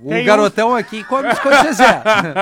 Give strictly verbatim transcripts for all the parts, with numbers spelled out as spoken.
O Tem garotão um... aqui come as coisas Zé.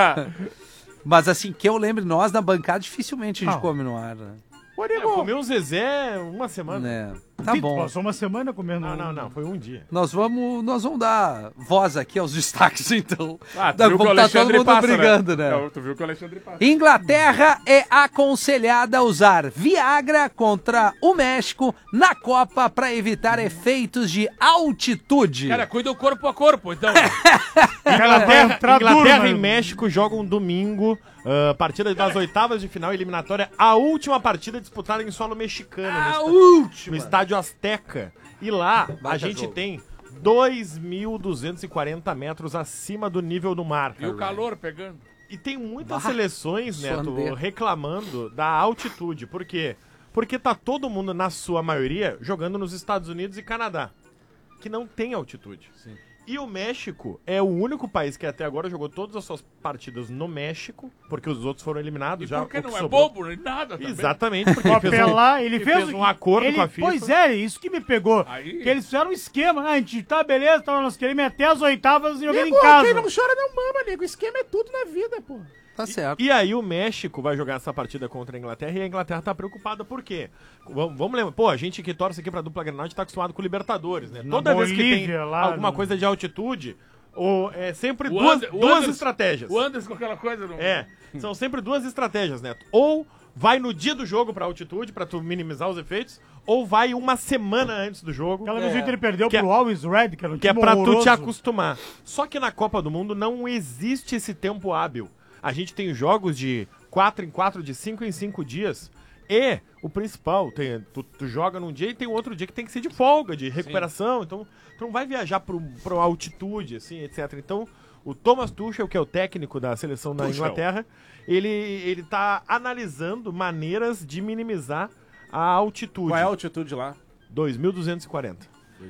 Mas assim, que eu lembre, nós na bancada dificilmente a gente ah. come no ar, né? É, comeu um Zezé uma semana. É. Tá bom. Passou uma semana comendo. Não, não, não. Foi um dia. Nós vamos, nós vamos dar voz aqui aos destaques, então. Ah, tu da, viu que o tá todo mundo passa, brigando, né? né? É, tu viu que o Alexandre passa. Inglaterra é aconselhada a usar Viagra contra o México na Copa para evitar efeitos de altitude. Cara, cuida o corpo a corpo, então. Inglaterra, Inglaterra e México jogam domingo. Uh, partida das oitavas de final eliminatória, a última partida disputada em solo mexicano. A no, última! No estádio Azteca. E lá, Bata a gente jogo. tem dois mil duzentos e quarenta metros acima do nível do mar. E o calor pegando. E tem muitas bah, seleções, Neto, sondeiro. reclamando da altitude. Por quê? Porque tá todo mundo, na sua maioria, jogando nos Estados Unidos e Canadá, que não tem altitude. Sim. E o México é o único país que até agora jogou todas as suas partidas no México, porque os outros foram eliminados e já. Porque não é sobrou. bobo, nem nada. Também. Exatamente, porque ele fez um, ele fez, fez um acordo ele, com a FIFA. Pois é, isso que me pegou. Aí... Que eles fizeram um esquema. Ah, a gente tá beleza, tá, nós queremos ir até as oitavas e jogando em casa. Quem não chora não mama, nego. O esquema é tudo na vida, pô. Tá certo. E, e aí o México vai jogar essa partida contra a Inglaterra e a Inglaterra tá preocupada por quê? Vamos, vamos lembrar, pô, a gente que torce aqui pra dupla Grenal, a gente tá acostumado com o Libertadores, né? Na Toda Bolívia, vez que tem lá alguma no... coisa de altitude, ou é sempre O duas, Ander, o duas Anders, estratégias. O Anderson com aquela coisa... Não... É, são sempre duas estratégias, Neto. Ou vai no dia do jogo pra altitude, pra tu minimizar os efeitos, ou vai uma semana antes do jogo. Aquela vez é. ele perdeu que pro é, Always Red, que era um Que é time pra horroroso. tu te acostumar. Só que na Copa do Mundo não existe esse tempo hábil. A gente tem jogos de quatro em quatro, de cinco em cinco dias. E o principal, tem, tu, tu joga num dia e tem outro dia que tem que ser de folga, de recuperação. Sim. Então, tu não vai viajar pro, pro altitude, assim, etcétera. Então, o Thomas Tuchel, que é o técnico da seleção da Tuchel. Inglaterra, ele, ele tá analisando maneiras de minimizar a altitude. Qual é a altitude lá? dois mil duzentos e quarenta.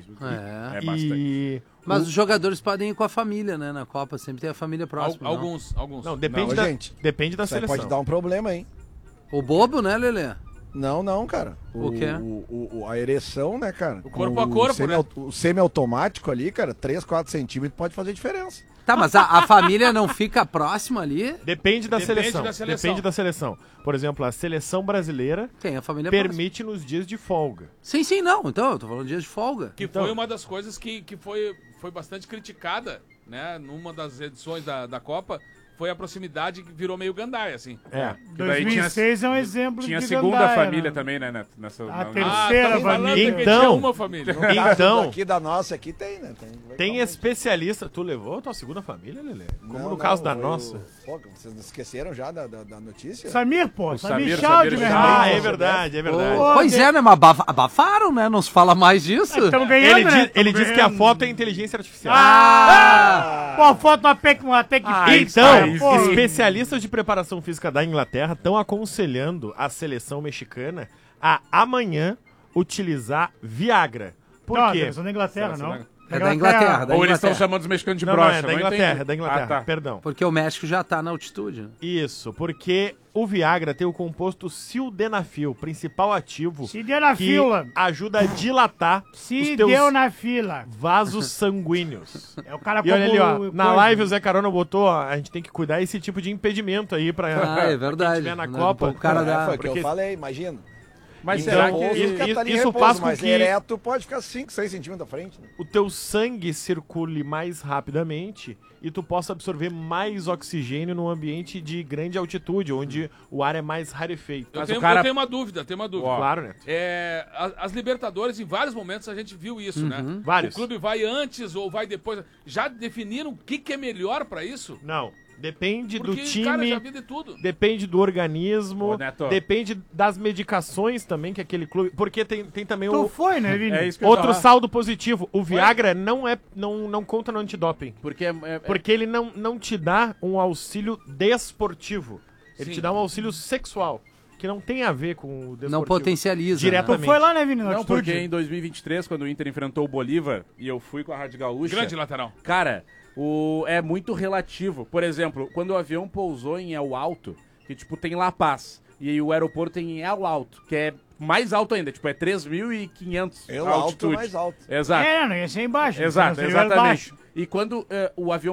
É. É bastante. E... Mas o... os jogadores podem ir com a família, né? Na Copa, sempre tem a família próxima. Al, alguns, não. alguns. Não, depende, Não, da, gente, depende da isso aí seleção. pode dar um problema, hein? O bobo, né, Lelê? Não, não, cara. O quê? O, o, o- a ereção, né, cara? O corpo Com a corpo, semi, né? O semi-automático ali, cara, três, quatro centímetros pode fazer diferença. Tá, mas a, a família não fica próxima ali? Depende da, Depende seleção. da seleção. Depende da seleção. Por exemplo, a seleção brasileira Tem a família próxima. permite nos dias de folga. Sim, sim, não. Então, eu tô falando de dias de folga. Que Então- foi uma das coisas que, que foi, foi bastante criticada, né? Numa das edições da, da Copa, foi a proximidade que virou meio gandaia, assim. É. daí dois mil e seis é um exemplo Tinha a de segunda gandaia, família né? também, né, Neto? Nessa, A na- terceira tá me falando família. que Então- tinha uma família. Então, Aqui da nossa, aqui tem, né? Tem, tem legalmente. especialista. Tu levou a tua segunda família, Lelê? Como Não, no caso não, da foi nossa. o- Pô, vocês não esqueceram já da, da, da notícia? Samir, pô. O Samir Samir, Chaldi, Samir meu Chaldi. irmão. Ah, é verdade, é verdade. Ô, Pois de- é, né? Mas abafa- abafaram, né? Não se fala mais disso. Estamos ganhando, Ele, né? di- ele Tamo disse que a ganhando. foto é inteligência artificial. Ah! Pô, a foto uma tech, uma tech Ah, pix, Então, cara, pô. especialistas de preparação física da Inglaterra estão aconselhando a seleção mexicana a amanhã utilizar Viagra. Por Não, a quê? seleção da Inglaterra, Seleção não. da- É da Inglaterra, da Ou eles estão Inglaterra. chamando os mexicanos de Não, não, brocha. é da não Inglaterra, entendi. é da Inglaterra, Ah, tá. perdão. Porque o México já tá na altitude. Né? Isso, porque o Viagra tem o composto sildenafil, principal ativo, Se deu na que fila. ajuda a dilatar Se os teus deu na fila. vasos sanguíneos. É o cara E olha ali, ó, como na coisa. live o Zé Carona botou, ó, a gente tem que cuidar esse tipo de impedimento aí pra, Ah, é pra verdade. quem tiver na Né? Copa. O cara É, dá... foi o que porque- eu falei, imagina. Mas Então, será isso- que... isso- Fica ali em isso repouso, faz com mas que- ereto pode ficar cinco, seis centímetros da frente. Né? O teu sangue circule mais rapidamente e tu possa absorver mais oxigênio num ambiente de grande altitude, onde o ar é mais rarefeito. Eu Mas tenho, o cara- eu tenho uma dúvida, tenho uma dúvida. Claro, Neto. É, a- as Libertadores, em vários momentos, a gente viu isso, né? Vários. O clube vai antes ou vai depois. Já definiram o que, que é melhor pra isso? Não, depende Porque, do time, cara, já vi de tudo. depende do organismo, Ô, Neto. depende das medicações também que aquele clube... Porque tem, tem também Tu o... foi, né, Vini? É isso que eu ia Outro falar. saldo positivo, o Viagra não, é, não, não conta no antidoping. Porque é, é- Porque ele não, não te dá um auxílio desportivo. Ele Sim. te dá um auxílio sexual, que não tem a ver com o desportivo. Não potencializa. Direto- Né? Tu foi lá, né, Vini? na Não, altitude? porque em dois mil e vinte e três, quando o Inter enfrentou o Bolívar, e eu fui com a Rádio Gaúcha... Grande lateral. Cara, o, é muito relativo. Por exemplo, quando o avião pousou em El Alto, que tipo tem La Paz, e o aeroporto tem em El Alto, que é mais alto ainda, tipo é três mil e quinhentos Eu a alto, altitude. mais alto. Exato. É, não ia ser embaixo. Exato, seria exatamente. baixo. E quando eh, o avião